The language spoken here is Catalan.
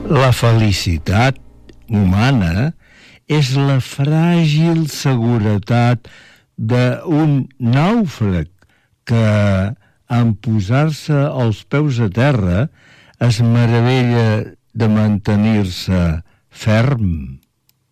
La felicitat humana és la fràgil seguretat d'un nàufrag que, en posar-se els peus a terra, es meravella de mantenir-se ferm.